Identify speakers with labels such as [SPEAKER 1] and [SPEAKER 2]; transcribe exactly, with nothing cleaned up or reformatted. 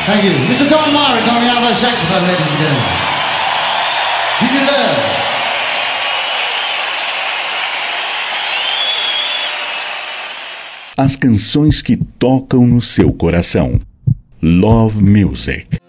[SPEAKER 1] Thank you. mister Don Marek on the alto saxophone, ladies and gentlemen. Give you love.
[SPEAKER 2] As canções que tocam no seu coração. Love Music.